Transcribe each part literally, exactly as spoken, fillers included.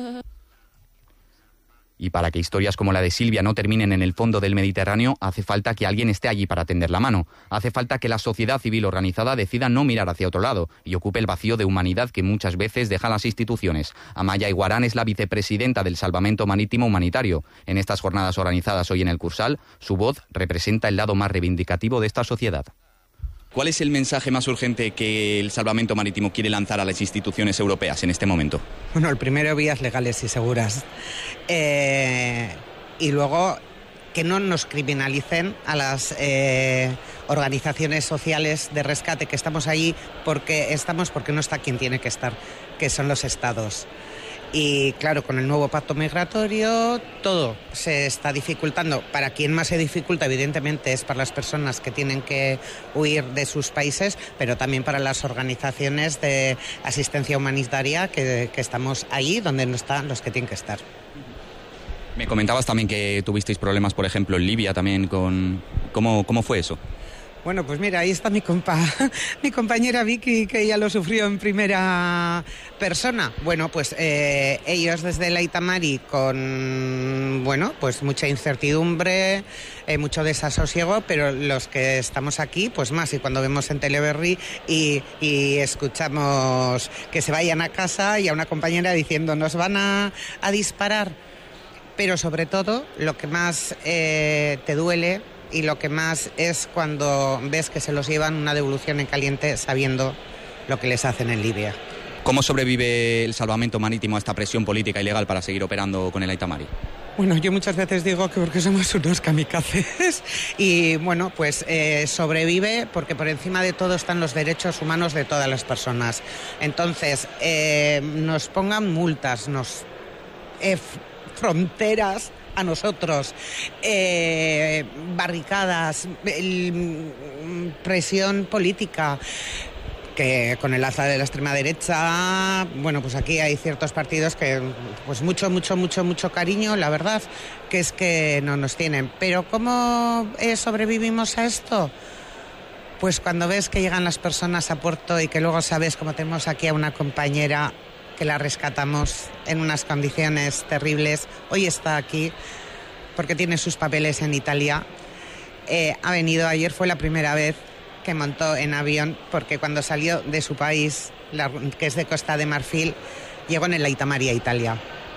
Y para que historias como la de Silvia no terminen en el fondo del Mediterráneo, hace falta que alguien esté allí para tender la mano. Hace falta que la sociedad civil organizada decida no mirar hacia otro lado y ocupe el vacío de humanidad que muchas veces dejan las instituciones. Amaya Iguarán es la vicepresidenta del Salvamento Marítimo Humanitario. En estas jornadas organizadas hoy en el Cursal, su voz representa el lado más reivindicativo de esta sociedad. ¿Cuál es el mensaje más urgente que el Salvamento Marítimo quiere lanzar a las instituciones europeas en este momento? Bueno, el primero, vías legales y seguras. Eh, y luego, que no nos criminalicen a las eh, organizaciones sociales de rescate, que estamos ahí porque estamos, porque no está quien tiene que estar, que son los estados. Y claro, con el nuevo pacto migratorio todo se está dificultando. Para quien más se dificulta, evidentemente, es para las personas que tienen que huir de sus países, pero también para las organizaciones de asistencia humanitaria que, que estamos ahí donde no están los que tienen que estar. Me comentabas también que tuvisteis problemas, por ejemplo, en Libia también con... ¿Cómo, cómo fue eso? Bueno, pues mira, ahí está mi compa, mi compañera Vicky, que ella lo sufrió en primera persona. Bueno, pues eh, ellos desde el Aita Mari con, bueno, pues mucha incertidumbre, eh, mucho desasosiego, pero los que estamos aquí, pues más. Y cuando vemos en Teleberri y, y escuchamos que se vayan a casa y a una compañera diciendo nos van a, a disparar. Pero sobre todo, lo que más eh, te duele y lo que más es cuando ves que se los llevan una devolución en caliente sabiendo lo que les hacen en Libia. ¿Cómo sobrevive el Salvamento Marítimo a esta presión política y legal para seguir operando con el Aita Mari? Bueno, yo muchas veces digo que porque somos unos kamikazes y bueno, pues eh, sobrevive porque por encima de todo están los derechos humanos de todas las personas. Entonces, eh, nos pongan multas, nos eh, fronteras a nosotros, eh, barricadas, el, presión política, que con el alza de la extrema derecha, bueno, pues aquí hay ciertos partidos que, pues mucho, mucho, mucho, mucho cariño, la verdad, que es que no nos tienen. Pero ¿cómo eh, sobrevivimos a esto? Pues cuando ves que llegan las personas a puerto y que luego sabes, como tenemos aquí a una compañera que la rescatamos en unas condiciones terribles. Hoy está aquí porque tiene sus papeles en Italia. Eh, ha venido, ayer fue la primera vez que montó en avión porque cuando salió de su país, la, que es de Costa de Marfil, llegó en el Aita Mari a Italia.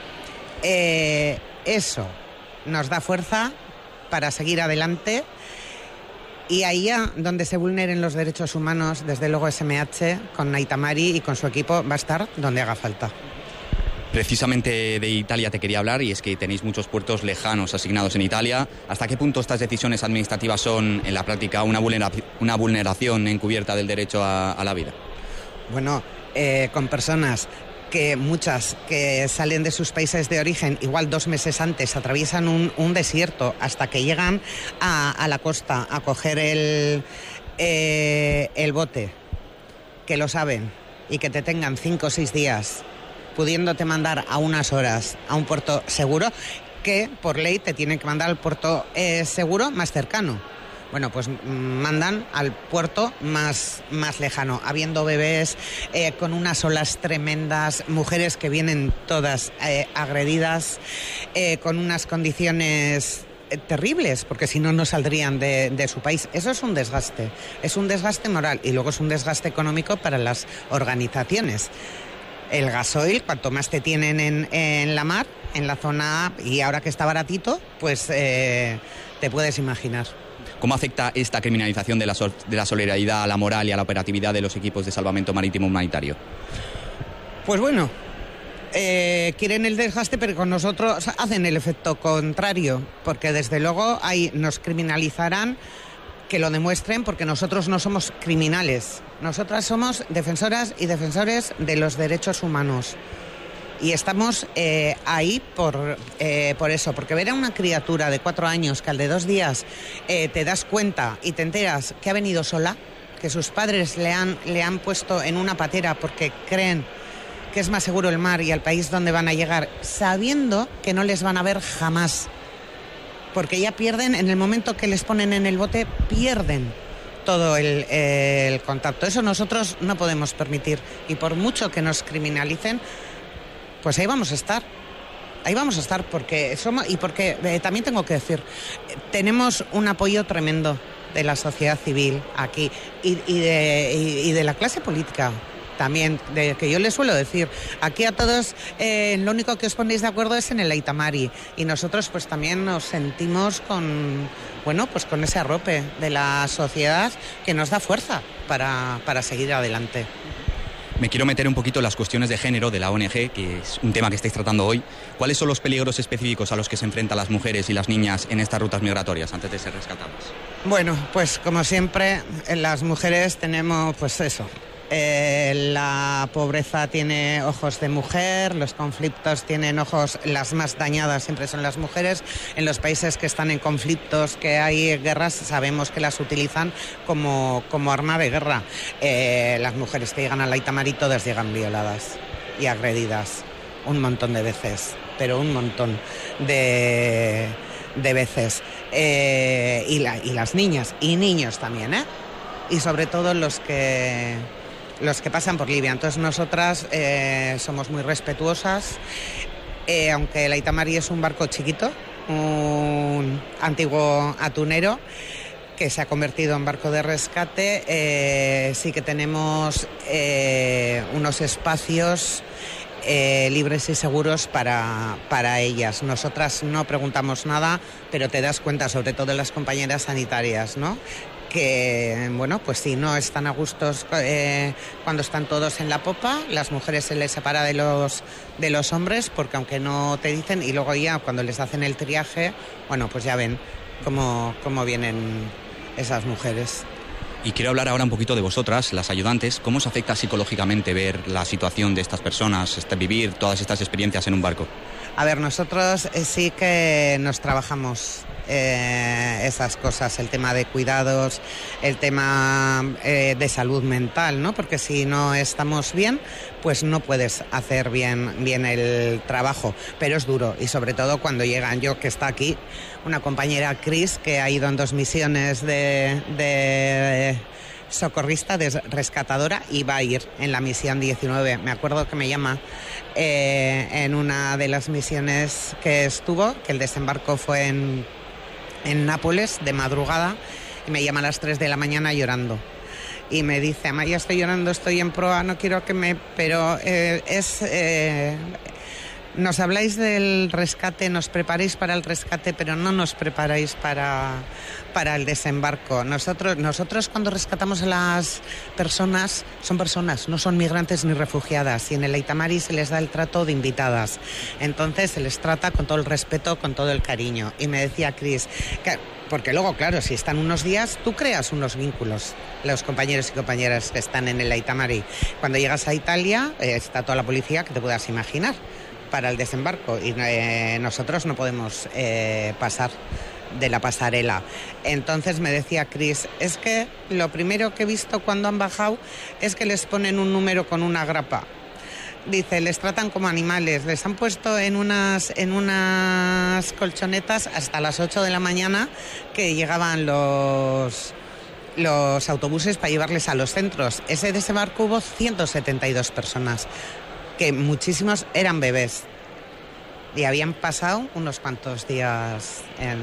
Eh, eso nos da fuerza para seguir adelante. Y allá donde se vulneren los derechos humanos, desde luego S M H con Aita Mari y con su equipo va a estar donde haga falta. Precisamente de Italia te quería hablar, y es que tenéis muchos puertos lejanos asignados en Italia. ¿Hasta qué punto estas decisiones administrativas son en la práctica una, vulnera- una vulneración encubierta del derecho a, a la vida? Bueno, eh, con personas que muchas que salen de sus países de origen, igual dos meses antes, atraviesan un, un desierto hasta que llegan a, a la costa a coger el, eh, el bote, que lo saben, y que te tengan cinco o seis días pudiéndote mandar a unas horas a un puerto seguro, que por ley te tienen que mandar al puerto eh, seguro más cercano. Bueno, pues mandan al puerto más, más lejano, habiendo bebés, eh, con unas olas tremendas, mujeres que vienen todas eh, agredidas, eh, con unas condiciones eh, terribles, porque si no, no saldrían de, de su país. Eso es un desgaste, es un desgaste moral y luego es un desgaste económico para las organizaciones. El gasoil, cuanto más te tienen en, en la mar, en la zona, y ahora que está baratito, pues eh, te puedes imaginar. ¿Cómo afecta esta criminalización de la, sol- de la solidaridad a la moral y a la operatividad de los equipos de salvamento marítimo humanitario? Pues bueno, eh, quieren el desgaste, pero con nosotros hacen el efecto contrario, porque desde luego ahí nos criminalizarán, que lo demuestren, porque nosotros no somos criminales. Nosotras somos defensoras y defensores de los derechos humanos. Y estamos eh, ahí por, eh, por eso, porque ver a una criatura de cuatro años que al de dos días eh, te das cuenta y te enteras que ha venido sola, que sus padres le han, le han puesto en una patera porque creen que es más seguro el mar y el país donde van a llegar, sabiendo que no les van a ver jamás. Porque ya pierden, en el momento que les ponen en el bote, pierden todo el, el contacto. Eso nosotros no podemos permitir. Y por mucho que nos criminalicen, pues ahí vamos a estar. Ahí vamos a estar porque somos, y porque eh, también tengo que decir, tenemos un apoyo tremendo de la sociedad civil aquí y, y, de, y, y de la clase política. También, de que yo les suelo decir, aquí a todos eh, lo único que os ponéis de acuerdo es en el Aita Mari, y nosotros pues también nos sentimos con, bueno, pues con ese arrope de la sociedad que nos da fuerza para, para seguir adelante. Me quiero meter un poquito en las cuestiones de género de la O N G, que es un tema que estáis tratando hoy. ¿Cuáles son los peligros específicos a los que se enfrentan las mujeres y las niñas en estas rutas migratorias antes de ser rescatadas? Bueno, pues como siempre, las mujeres tenemos pues eso. Eh, la pobreza tiene ojos de mujer, los conflictos tienen ojos, las más dañadas siempre son las mujeres. En los países que están en conflictos, que hay guerras, sabemos que las utilizan como, como arma de guerra. Eh, las mujeres que llegan al Aita Mari todas llegan violadas y agredidas un montón de veces, pero un montón de, de veces. Eh, y, la, y las niñas y niños también, ¿eh? Y sobre todo los que... los que pasan por Libia. Entonces nosotras eh, somos muy respetuosas, eh, aunque el Aita Mari es un barco chiquito, un antiguo atunero que se ha convertido en barco de rescate, eh, sí que tenemos eh, unos espacios eh, libres y seguros para, para ellas. Nosotras no preguntamos nada, pero te das cuenta, sobre todo las compañeras sanitarias, ¿no?, que, bueno, pues si no están a gustos eh, cuando están todos en la popa, las mujeres se les separa de los, de los hombres, porque aunque no te dicen, y luego ya cuando les hacen el triaje, bueno, pues ya ven cómo, cómo vienen esas mujeres. Y quiero hablar ahora un poquito de vosotras, las ayudantes. ¿Cómo os afecta psicológicamente ver la situación de estas personas, este, vivir todas estas experiencias en un barco? A ver, nosotros eh, sí que nos trabajamos eh, esas cosas, el tema de cuidados, el tema eh, de salud mental, ¿no? Porque si no estamos bien, pues no puedes hacer bien, bien el trabajo, pero es duro, y sobre todo cuando llegan, yo que está aquí, una compañera Cris, que ha ido en dos misiones de... de socorrista, de rescatadora, y va a ir en la misión diecinueve. Me acuerdo que me llama eh, en una de las misiones que estuvo, que el desembarco fue en, en Nápoles, de madrugada, y me llama a las tres de la mañana llorando. Y me dice, María, estoy llorando, estoy en proa, no quiero que me... Pero eh, es... Eh, nos habláis del rescate, nos preparáis para el rescate, pero no nos preparáis para, para el desembarco. Nosotros, nosotros cuando rescatamos a las personas, son personas, no son migrantes ni refugiadas, y en el Aita Mari se les da el trato de invitadas. Entonces se les trata con todo el respeto, con todo el cariño. Y me decía Cris, que, porque luego, claro, si están unos días, tú creas unos vínculos, los compañeros y compañeras que están en el Aita Mari. Cuando llegas a Italia, eh, está toda la policía que te puedas imaginar para el desembarco, y eh, nosotros no podemos eh, pasar de la pasarela. Entonces me decía Cris, es que lo primero que he visto cuando han bajado es que les ponen un número con una grapa. Dice, les tratan como animales, les han puesto en unas, en unas colchonetas hasta las ocho de la mañana, que llegaban los... los autobuses para llevarles a los centros. Ese desembarco hubo ciento setenta y dos personas, que muchísimos eran bebés y habían pasado unos cuantos días en,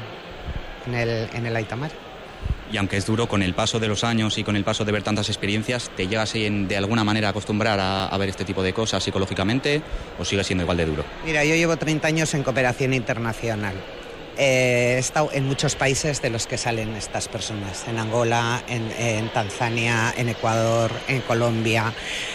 en el, en el Aita Mari. Y aunque es duro, con el paso de los años y con el paso de ver tantas experiencias, ¿te llegas en, de alguna manera a acostumbrar a, a ver este tipo de cosas psicológicamente, o sigue siendo igual de duro? Mira, yo llevo treinta años en cooperación internacional. Eh, he estado en muchos países de los que salen estas personas, en Angola, en, en Tanzania, en Ecuador, en Colombia.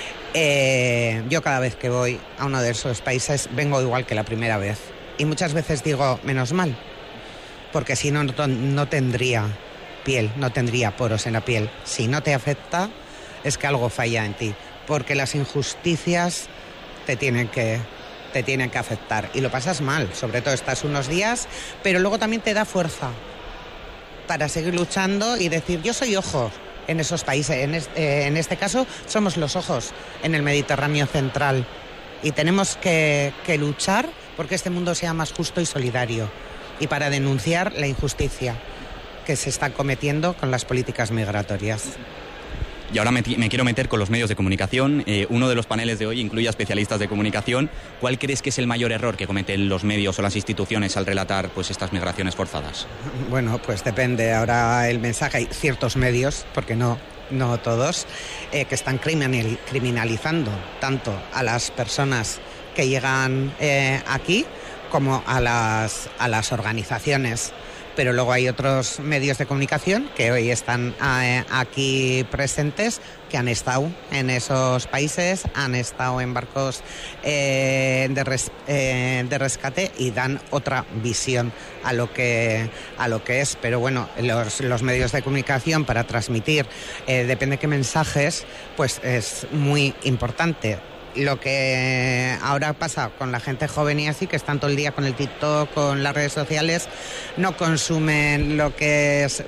Eh, yo cada vez que voy a uno de esos países vengo igual que la primera vez, y muchas veces digo, menos mal, porque si no, no, no tendría piel, no tendría poros en la piel. Si no te afecta, es que algo falla en ti, porque las injusticias te tienen que, te tienen que afectar, y lo pasas mal, sobre todo estás unos días, pero luego también te da fuerza para seguir luchando y decir, yo soy ojo en esos países. En este, en este caso somos los ojos en el Mediterráneo central, y tenemos que, que luchar porque este mundo sea más justo y solidario, y para denunciar la injusticia que se está cometiendo con las políticas migratorias. Y ahora me, me quiero meter con los medios de comunicación. Eh, uno de los paneles de hoy incluye a especialistas de comunicación. ¿Cuál crees que es el mayor error que cometen los medios o las instituciones al relatar pues estas migraciones forzadas? Bueno, pues depende. Ahora el mensaje, hay ciertos medios, porque no, no todos, eh, que están criminal, criminalizando tanto a las personas que llegan eh, aquí como a las, a las organizaciones. Pero luego hay otros medios de comunicación que hoy están eh, aquí presentes, que han estado en esos países, han estado en barcos eh, de, res, eh, de rescate y dan otra visión a lo que, a lo que es. Pero bueno, los, los medios de comunicación para transmitir, eh, depende qué mensajes, pues es muy importante. Lo que ahora pasa con la gente joven y así, que están todo el día con el TikTok, con las redes sociales, no consumen lo que es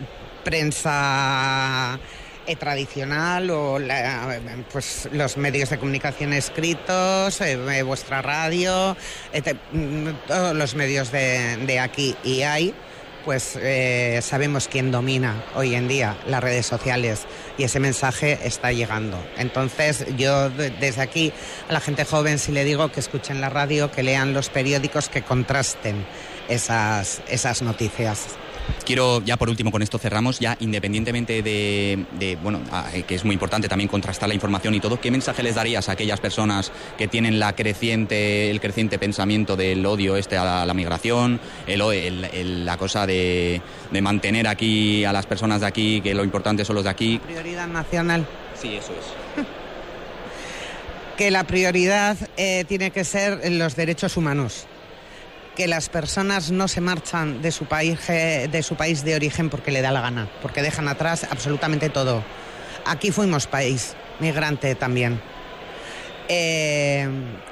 prensa eh, tradicional o la, pues los medios de comunicación escritos, eh, vuestra radio, eh, te, todos los medios de, de aquí y hay. Pues eh, sabemos quién domina hoy en día las redes sociales y ese mensaje está llegando. Entonces yo de, desde aquí a la gente joven sí le digo que escuchen la radio, que lean los periódicos, que contrasten esas, esas noticias. Quiero, ya por último, con esto cerramos, ya independientemente de, de bueno, que es muy importante también contrastar la información y todo, ¿qué mensaje les darías a aquellas personas que tienen la creciente, el creciente pensamiento del odio este a la, a la migración, el, el, el, la cosa de, de mantener aquí a las personas de aquí, que lo importante son los de aquí? Prioridad nacional. Sí, eso es. Que la prioridad eh, tiene que ser los derechos humanos. Que las personas no se marchan de su país de su país de origen porque le da la gana, porque dejan atrás absolutamente todo. Aquí fuimos país migrante también. Eh,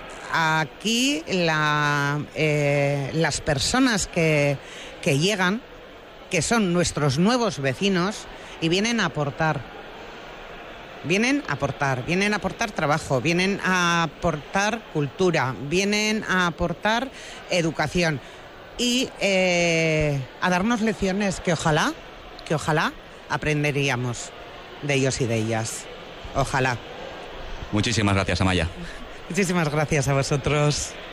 aquí la, eh, las personas que, que llegan, que son nuestros nuevos vecinos y vienen a aportar. Vienen a aportar, vienen a aportar trabajo, vienen a aportar cultura, vienen a aportar educación y eh, a darnos lecciones que ojalá, que ojalá aprenderíamos de ellos y de ellas. Ojalá. Muchísimas gracias, Amaya. Muchísimas gracias a vosotros.